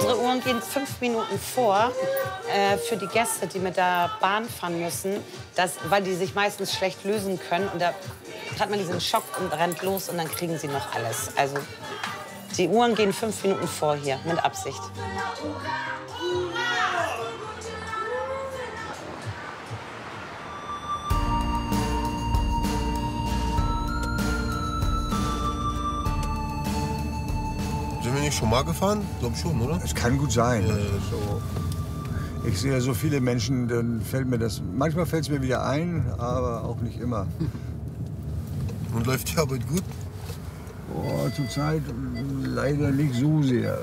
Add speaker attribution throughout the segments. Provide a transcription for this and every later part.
Speaker 1: Unsere Uhren gehen 5 Minuten vor für die Gäste, die mit der Bahn fahren müssen, weil die sich meistens schlecht lösen können. Und da hat man diesen Schock und rennt los und dann kriegen sie noch alles. Also die Uhren gehen 5 Minuten vor hier, mit Absicht.
Speaker 2: Sind wir nicht schon mal gefahren? Ich glaube schon, oder?
Speaker 3: Es kann gut sein. So. Ich sehe so viele Menschen, dann fällt mir das. Manchmal fällt es mir wieder ein, aber auch nicht immer.
Speaker 2: Und läuft die Arbeit gut?
Speaker 3: Zurzeit leider nicht so sehr.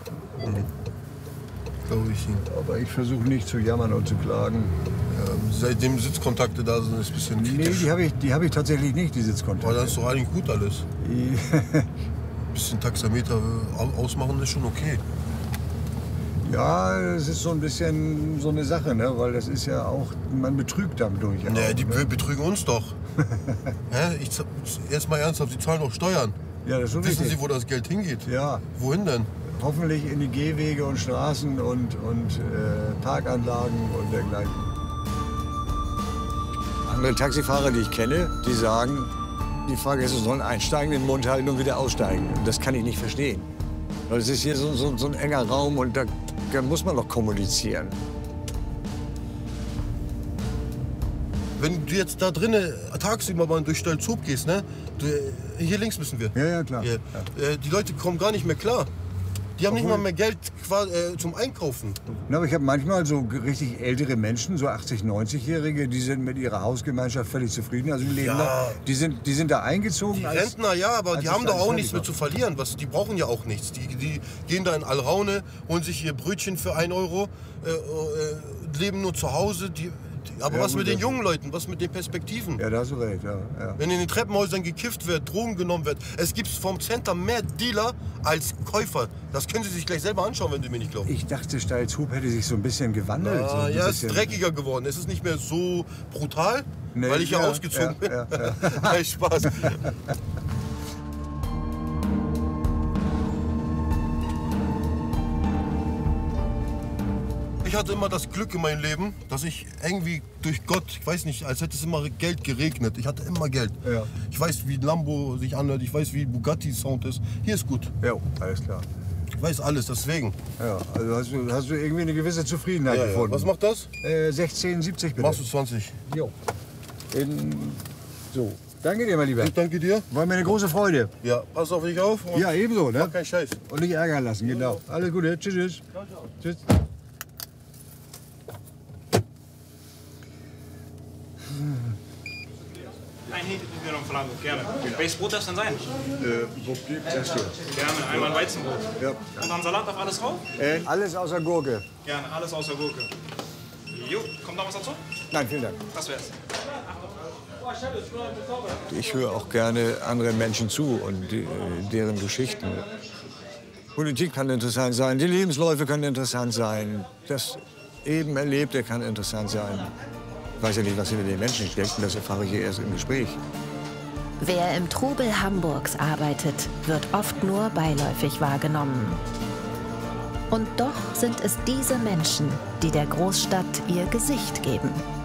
Speaker 2: Glaube ich Ihnen.
Speaker 3: Aber ich versuche nicht zu jammern und zu klagen.
Speaker 2: Ja, seitdem Sitzkontakte da sind, ist es ein bisschen kritisch.
Speaker 3: Nee, die hab ich tatsächlich nicht, die Sitzkontakte.
Speaker 2: Aber das ist doch eigentlich gut alles. Ein bisschen Taxameter ausmachen ist schon okay.
Speaker 3: Ja, es ist so ein bisschen so eine Sache, ne? Weil das ist ja auch, man betrügt dadurch.
Speaker 2: Nee, die betrügen uns doch. Erst mal ernsthaft, Sie zahlen doch Steuern.
Speaker 3: Ja, das ist schon
Speaker 2: Wissen
Speaker 3: richtig.
Speaker 2: Sie, wo das Geld hingeht?
Speaker 3: Ja.
Speaker 2: Wohin denn?
Speaker 3: Hoffentlich in die Gehwege und Straßen und Parkanlagen und dergleichen. Andere Taxifahrer, die ich kenne, die sagen, die Fahrgäste sollen einsteigen, den Mund halten und wieder aussteigen. Das kann ich nicht verstehen. Weil es ist hier so ein enger Raum und da muss man doch kommunizieren.
Speaker 2: Wenn du jetzt da drinnen tagsüber mal durch Stelzhoop gehst, ne? Hier links müssen wir.
Speaker 3: Ja, klar.
Speaker 2: Ja. Die Leute kommen gar nicht mehr klar. Die haben nicht mal mehr Geld zum Einkaufen.
Speaker 3: Na, aber ich habe manchmal so richtig ältere Menschen, so 80-, 90-Jährige, die sind mit ihrer Hausgemeinschaft völlig zufrieden. Also die leben da, die sind da eingezogen.
Speaker 2: Die Rentner, ja, aber die haben doch auch nichts mehr zu verlieren. Die brauchen ja auch nichts. Die gehen da in Alraune, holen sich ihr Brötchen für 1 Euro, leben nur zu Hause. Aber ja, was mit den jungen Leuten, was mit den Perspektiven?
Speaker 3: Ja, da hast du recht, ja.
Speaker 2: Wenn in den Treppenhäusern gekifft wird, Drogen genommen wird. Es gibt vom Center mehr Dealer als Käufer. Das können Sie sich gleich selber anschauen, wenn Sie mir nicht glauben.
Speaker 3: Ich dachte, Stelzhoop hätte sich so ein bisschen gewandelt.
Speaker 2: Ja, es ist dreckiger geworden. Es ist nicht mehr so brutal, weil ich ja ausgezogen bin. Nein, Spaß. Ich hatte immer das Glück in meinem Leben, dass ich irgendwie durch Gott, ich weiß nicht, als hätte es immer Geld geregnet. Ich hatte immer Geld. Ja. Ich weiß, wie ein Lambo sich anhört, ich weiß, wie Bugatti Sound ist. Hier ist gut.
Speaker 3: Ja, alles klar.
Speaker 2: Ich weiß alles, deswegen.
Speaker 3: Ja, also hast du irgendwie eine gewisse Zufriedenheit gefunden.
Speaker 2: Ja. Was macht das?
Speaker 3: 16,70 bitte.
Speaker 2: Machst du 20?
Speaker 3: Jo. So. Danke dir, mein Lieber.
Speaker 2: Ich danke dir.
Speaker 3: War mir eine große Freude.
Speaker 2: Ja, pass auf dich auf.
Speaker 3: Ja, ebenso, ne?
Speaker 2: Mach keinen Scheiß.
Speaker 3: Und nicht ärgern lassen, genau. Alles Gute. Tschüss.
Speaker 2: Ciao, ciao.
Speaker 3: Tschüss.
Speaker 4: Ein Hähnchen Flamme, gerne. Welches Brot darf es denn sein?
Speaker 3: Das hier.
Speaker 4: Gerne, einmal ein Weizenbrot.
Speaker 3: Ja.
Speaker 4: Und dann Salat auf alles drauf?
Speaker 3: Alles außer Gurke.
Speaker 4: Gerne, alles außer Gurke. Jo, kommt noch was dazu?
Speaker 3: Nein, vielen Dank.
Speaker 4: Das wär's.
Speaker 3: Ich höre auch gerne anderen Menschen zu und deren Geschichten. Politik kann interessant sein, die Lebensläufe können interessant sein, das eben Erlebte kann interessant sein. Ich weiß ja nicht, was hinter den Menschen steckt, und das erfahre ich hier erst im Gespräch.
Speaker 5: Wer im Trubel Hamburgs arbeitet, wird oft nur beiläufig wahrgenommen. Und doch sind es diese Menschen, die der Großstadt ihr Gesicht geben.